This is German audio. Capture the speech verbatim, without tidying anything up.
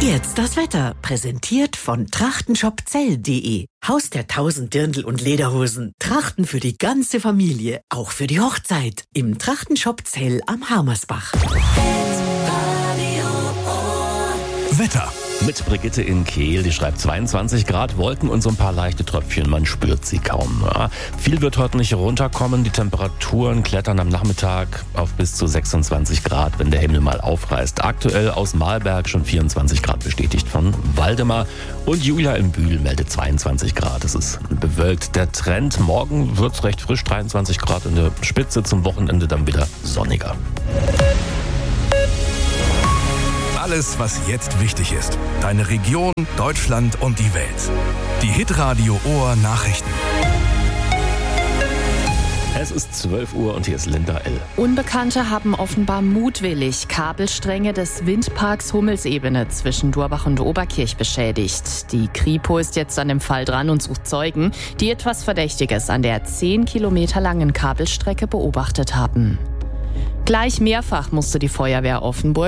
Jetzt das Wetter, präsentiert von trachtenshopzell punkt de. Haus der tausend Dirndl und Lederhosen. Trachten für die ganze Familie, auch für die Hochzeit. Im Trachtenshop Zell am Harmersbach. Wetter. Mit Brigitte in Kehl, die schreibt zweiundzwanzig Grad, Wolken und so ein paar leichte Tröpfchen, man spürt sie kaum. Ja, viel wird heute nicht runterkommen, die Temperaturen klettern am Nachmittag auf bis zu sechsundzwanzig Grad, wenn der Himmel mal aufreißt. Aktuell aus Mahlberg schon vierundzwanzig Grad bestätigt von Waldemar und Julia in Bühl meldet zweiundzwanzig Grad. Es ist bewölkt. Der Trend, morgen wird's recht frisch, dreiundzwanzig Grad in der Spitze, zum Wochenende dann wieder sonniger. Alles, was jetzt wichtig ist. Deine Region, Deutschland und die Welt. Die Hitradio Ohr Nachrichten. Es ist zwölf Uhr und hier ist Linda L. Unbekannte haben offenbar mutwillig Kabelstränge des Windparks Hummelsebene zwischen Durbach und Oberkirch beschädigt. Die Kripo ist jetzt an dem Fall dran und sucht Zeugen, die etwas Verdächtiges an der zehn Kilometer langen Kabelstrecke beobachtet haben. Gleich mehrfach musste die Feuerwehr Offenburg